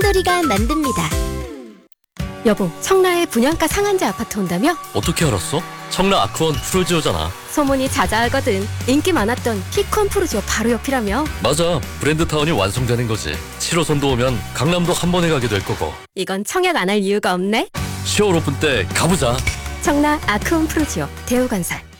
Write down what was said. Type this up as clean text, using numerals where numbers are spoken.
한돌이가 만듭니다. 여보, 청라에 분양가 상한제 아파트 온다며? 어떻게 알았어? 청라 아크원 프루지오잖아. 소문이 자자하거든. 인기 많았던 키콘 프루지오 바로 옆이라며? 맞아, 브랜드타운이 완성되는 거지. 7호선도 오면 강남도 한 번에 가게 될 거고. 이건 청약 안 할 이유가 없네. 10월 오픈 때 가보자. 청라 아크온 프루지오 대우건설.